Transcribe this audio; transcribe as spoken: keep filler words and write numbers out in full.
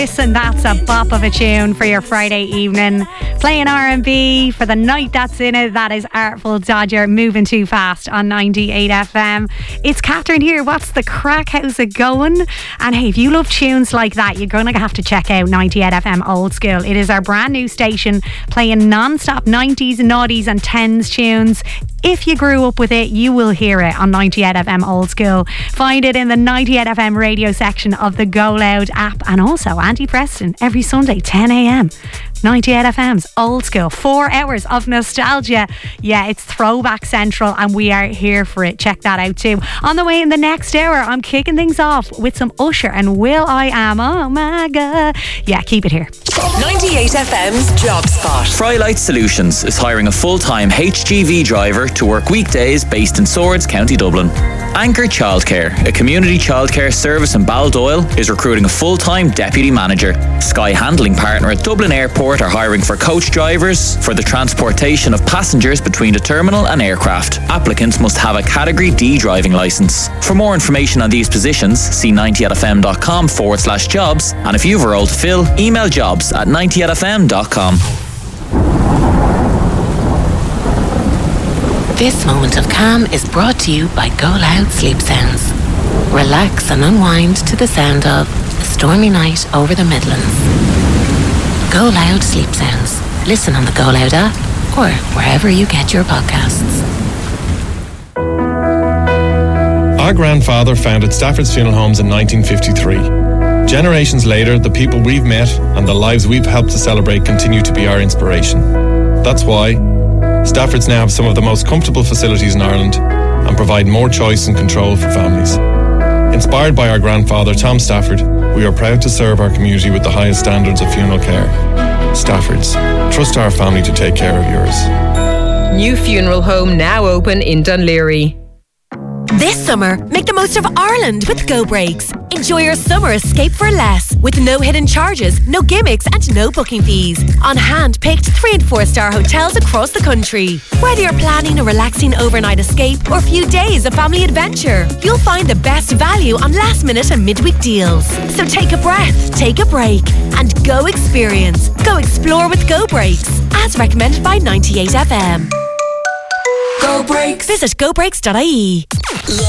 listen, that's a bop of a tune for your Friday evening. Playing R and B for the night that's in it. That is Artful Dodger, Moving Too Fast on ninety-eight F M. It's Catherine here. What's the crack? How's it going? And hey, if you love tunes like that, you're going to have to check out ninety-eight F M Old School. It is our brand new station playing non-stop nineties, noughties and tens tunes. If you grew up with it, you will hear it on ninety-eight F M Old School. Find it in the ninety-eight F M radio section of the Go Loud app, and also Andy Preston every Sunday, ten a m. ninety-eight F M's Old School. Four hours of nostalgia. Yeah, it's Throwback Central, and we are here for it. Check that out too. On the way in the next hour, I'm kicking things off with some Usher and Will I Am. Oh my God. Yeah, keep it here. ninety-eight F M's Job Spot. Frylight Solutions is hiring a full-time H G V driver to work weekdays based in Swords, County Dublin. Anchor Childcare, a community childcare service in Baldoyle, is recruiting a full-time deputy manager. Sky Handling Partner at Dublin Airport are hiring for coach drivers for the transportation of passengers between the terminal and aircraft. Applicants must have a Category D driving licence. For more information on these positions, see ninety-eight F M dot com forward slash jobs, and if you've a role to fill, email jobs at ninety-eight F M dot com. This moment of calm is brought to you by Go Loud Sleep Sounds. Relax and unwind to the sound of A Stormy Night Over the Midlands. Go Loud Sleep Sounds. Listen on the Go Loud app or wherever you get your podcasts. Our grandfather founded Stafford's Funeral Homes in nineteen fifty-three. Generations later, the people we've met and the lives we've helped to celebrate continue to be our inspiration. That's why Stafford's now have some of the most comfortable facilities in Ireland and provide more choice and control for families. Inspired by our grandfather, Tom Stafford, we are proud to serve our community with the highest standards of funeral care. Stafford's. Trust our family to take care of yours. New funeral home now open in Dunleary. This summer, make the most of Ireland with Go Breaks. Enjoy your summer escape for less, with no hidden charges, no gimmicks and no booking fees. On hand-picked three and four star hotels across the country. Whether you're planning a relaxing overnight escape or a few days of family adventure, you'll find the best value on last minute and midweek deals. So take a breath, take a break and go experience. Go explore with Go Breaks, as recommended by ninety-eight F M. Go Breaks. Visit go breaks dot I E.